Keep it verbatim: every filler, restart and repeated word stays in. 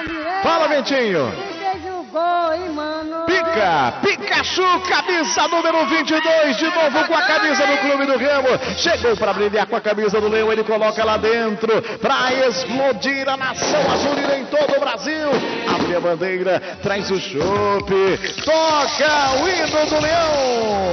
Fala, Ventinho. Gol, hein, mano? Pica, Pikachu, camisa número vinte e dois, de novo com a camisa do Clube do Remo. Chegou para brilhar com a camisa do Leão, ele coloca lá dentro para explodir a nação azulina em todo o Brasil. Abre a bandeira, traz o chope, toca o hino do Leão.